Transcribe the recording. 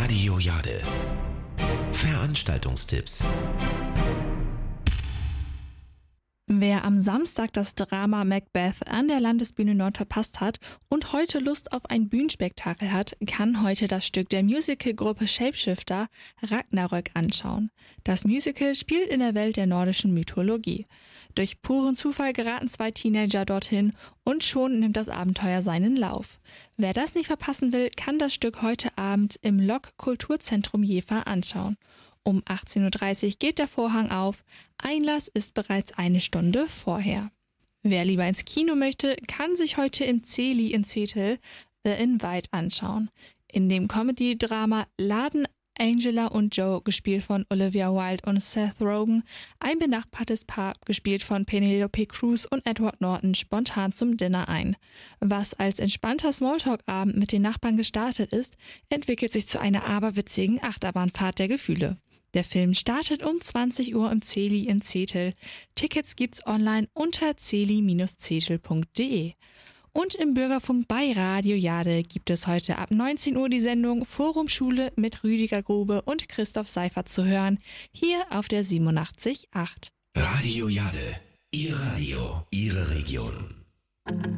Radio Jade. Veranstaltungstipps. Wer am Samstag das Drama Macbeth an der Landesbühne Nord verpasst hat und heute Lust auf ein Bühnenspektakel hat, kann heute das Stück der Musicalgruppe Shapeshifter Ragnarök anschauen. Das Musical spielt in der Welt der nordischen Mythologie. Durch puren Zufall geraten zwei Teenager dorthin und schon nimmt das Abenteuer seinen Lauf. Wer das nicht verpassen will, kann das Stück heute Abend im Lok Kulturzentrum Jever anschauen. Um 18.30 Uhr geht der Vorhang auf. Einlass ist bereits eine Stunde vorher. Wer lieber ins Kino möchte, kann sich heute im Celi in Zetel The Invite anschauen. In dem Comedy-Drama laden Angela und Joe, gespielt von Olivia Wilde und Seth Rogen, ein benachbartes Paar, gespielt von Penelope Cruz und Edward Norton, spontan zum Dinner ein. Was als entspannter Smalltalk-Abend mit den Nachbarn gestartet ist, entwickelt sich zu einer aberwitzigen Achterbahnfahrt der Gefühle. Der Film startet um 20 Uhr im Celi in Zetel. Tickets gibt's online unter celi-zetel.de. Und im Bürgerfunk bei Radio Jade gibt es heute ab 19 Uhr die Sendung Forum Schule mit Rüdiger Grube und Christoph Seifert zu hören, hier auf der 87.8. Radio Jade. Ihr Radio, Ihre Region.